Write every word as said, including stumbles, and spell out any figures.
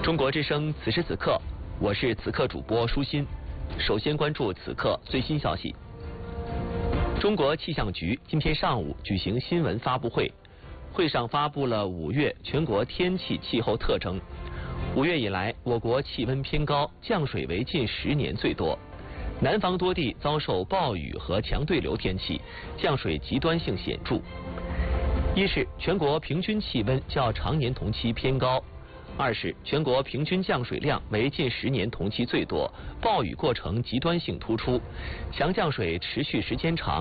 中国之声此时此刻，我是此刻主播舒心。首先关注此刻最新消息。中国气象局今天上午举行新闻发布会，会上发布了五月全国天气气候特征。五月以来，我国气温偏高，降水为近十年最多。南方多地遭受暴雨和强对流天气，降水极端性显著。一是全国平均气温较常年同期偏高。二是全国平均降水量为近十年同期最多，暴雨过程极端性突出，强降水持续时间长。